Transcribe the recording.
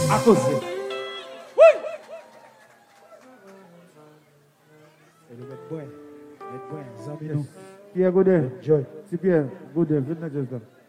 À cause. Oui. Et le bad boy, Zamino. Pierre Godet. Joy. Si Pierre Godet, venez juste là.